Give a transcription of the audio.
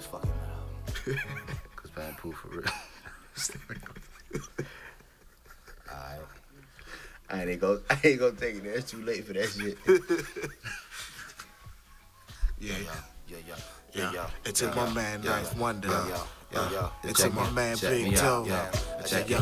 was fucking it up. Cause Bad Pooh for real. Alright. I ain't gonna take it there. It's too late for that shit. Yeah. It's my man, Ninth Wonder. Yeah. It's my man, Big Toe. Check it.